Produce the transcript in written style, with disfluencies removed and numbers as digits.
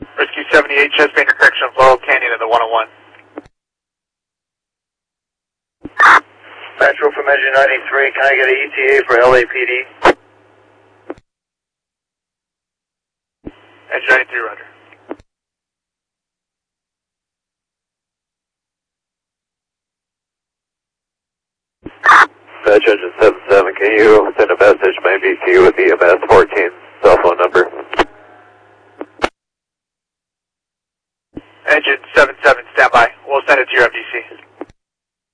Rescue 78, Chesapeake correction of Laurel Canyon in the 101. Metro from engine 93, can I get an ETA for LAPD? Engine 93, roger. Dispatch engine 77, can you send a message maybe to you with EMS?